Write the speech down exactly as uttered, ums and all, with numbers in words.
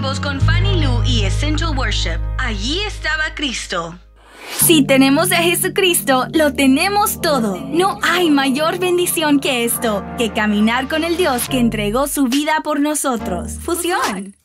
vivos con Fanny Lu y Essential Worship. Allí estaba Cristo. Si tenemos a Jesucristo, lo tenemos todo. No hay mayor bendición que esto, que caminar con el Dios que entregó su vida por nosotros. Fusión.